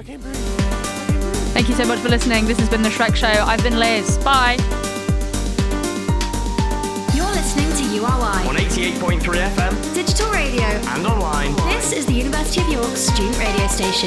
came through. Thank you so much for listening. This has been The Shrek Show. I've been Liz. Bye. You're listening to URY on 88.3 FM, digital radio, and online. This is the University of York's student radio station.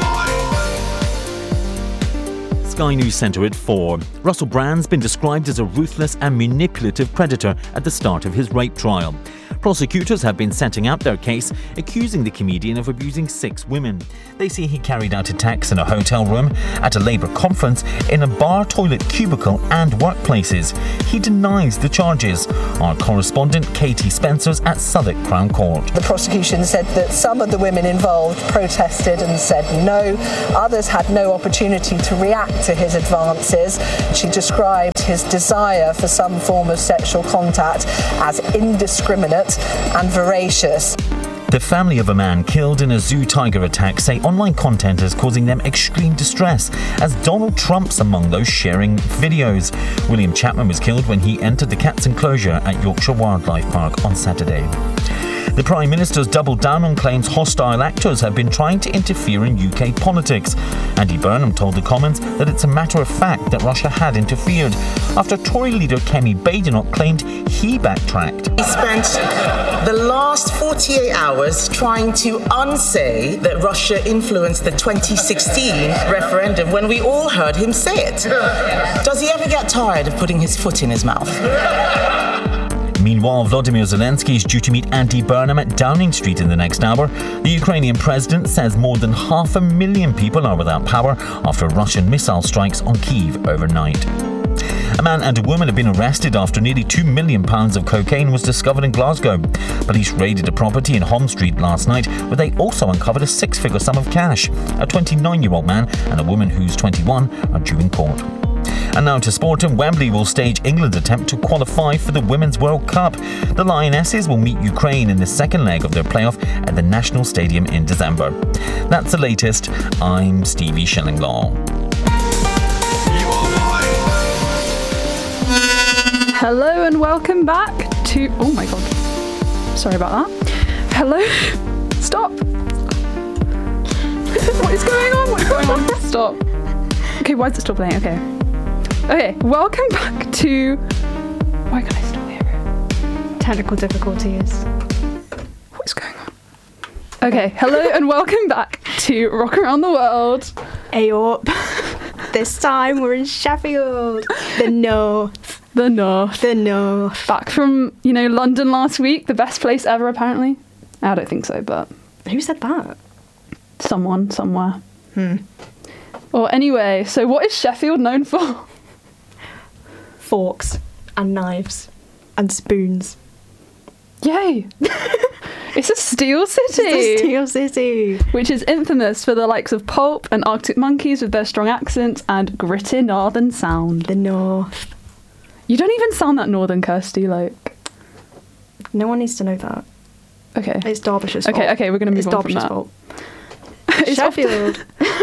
Sky News Centre at 4. Russell Brand's been described as a ruthless and manipulative predator at the start of his rape trial. Prosecutors have been setting out their case, accusing the comedian of abusing 6 women. They say he carried out attacks in a hotel room, at a Labour conference, in a bar, toilet, cubicle and workplaces. He denies the charges. Our correspondent Katie Spencer's at Southwark Crown Court. The prosecution said that some of the women involved protested and said no. Others had no opportunity to react to his advances. She described his desire for some form of sexual contact as indiscriminate and voracious. The family of a man killed in a zoo tiger attack say online content is causing them extreme distress, as Donald Trump's among those sharing videos. William Chapman was killed when he entered the cat's enclosure at Yorkshire Wildlife Park on Saturday. The Prime Minister's doubled down on claims hostile actors have been trying to interfere in UK politics. Andy Burnham told the Commons that it's a matter of fact that Russia had interfered, after Tory leader Kemi Badenoch claimed he backtracked. He spent the last 48 hours trying to unsay that Russia influenced the 2016 referendum when we all heard him say it. Does he ever get tired of putting his foot in his mouth? Meanwhile, Volodymyr Zelensky is due to meet Andy Burnham at Downing Street in the next hour. The Ukrainian president says more than 500,000 people are without power after Russian missile strikes on Kyiv overnight. A man and a woman have been arrested after nearly £2 million of cocaine was discovered in Glasgow. Police raided a property in Holm Street last night, where they also uncovered a 6-figure sum of cash. A 29-year-old man and a woman who's 21 are due in court. And now to sport, and Wembley will stage England's attempt to qualify for the Women's World Cup. The Lionesses will meet Ukraine in the second leg of their playoff at the National Stadium in December. That's the latest. I'm Stevie Shillinglaw. Hello and welcome back to... Oh my god. Sorry about that. Hello. Stop. What is going on? What's going on? Stop. Okay, why does it stop playing? Okay, welcome back to... Why can I still hear it? Technical difficulties. What is going on? Okay, hello and welcome back to Rock Around the World. Ayop. This time we're in Sheffield. The North. The North. The North. Back from, London last week. The best place ever, apparently. I don't think so, but... Who said that? Someone, somewhere. Or anyway, so what is Sheffield known for? Forks and knives and spoons. Yay! It's a steel city! It's a steel city! Which is infamous for the likes of Pulp and Arctic Monkeys with their strong accents and gritty northern sound. The North. You don't even sound that northern, Kirsty, like... No one needs to know that. Okay. It's Derbyshire's fault. Okay, we're going to move on from that. fault. It's Sheffield.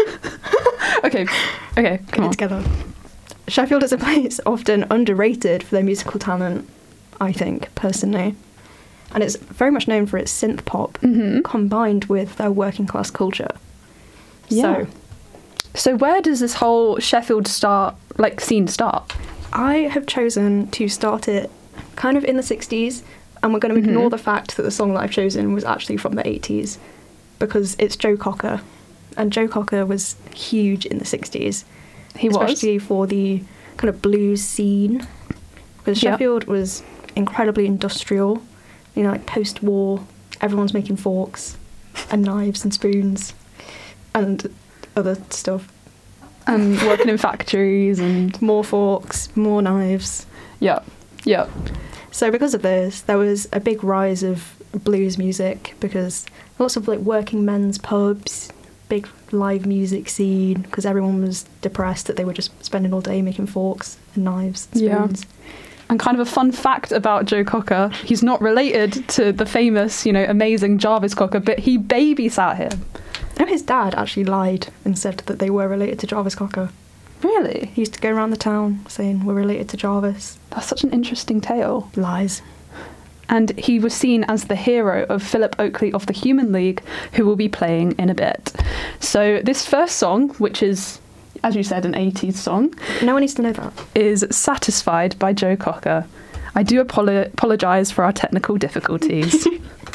Okay, come on. Together. Sheffield is a place often underrated for their musical talent, I think, personally. And it's very much known for its synth pop, combined with their working class culture. Yeah. So where does this whole Sheffield scene start? I have chosen to start it kind of in the 60s, and we're going to ignore the fact that the song that I've chosen was actually from the 80s, because it's Joe Cocker. And Joe Cocker was huge in the 60s. He was? Especially for the kind of blues scene. Because Sheffield was incredibly industrial. Like post-war, everyone's making forks and knives and spoons and other stuff. And working in factories and... More forks, more knives. Yeah. So because of this, there was a big rise of blues music, because lots of working men's pubs, big live music scene, because everyone was depressed that they were just spending all day making forks and knives and spoons. Yeah. And kind of a fun fact about Joe Cocker, he's not related to the famous, amazing Jarvis Cocker, but he babysat him. No, his dad actually lied and said that they were related to Jarvis Cocker. Really? He used to go around the town saying, we're related to Jarvis. That's such an interesting tale. Lies. and he was seen as the hero of Philip Oakley of the Human League, who will be playing in a bit. So this first song, which is, as you said, an 80s song, No one needs to know that. is Satisfied by Joe Cocker. I do apologise for our technical difficulties.